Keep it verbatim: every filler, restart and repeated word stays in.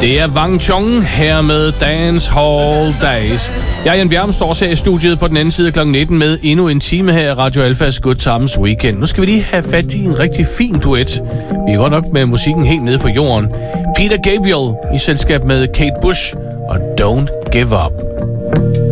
Det er Wang Chung her med Dance Hall Days. Jeg, Jan Bjerm, står også her i studiet på den anden side klokken nitten med endnu en time her i Radio Alfas Good Times Weekend. Nu skal vi lige have fat i en rigtig fin duet. Vi er godt nok med musikken helt nede på jorden. Peter Gabriel i selskab med Kate Bush og Don't Give Up.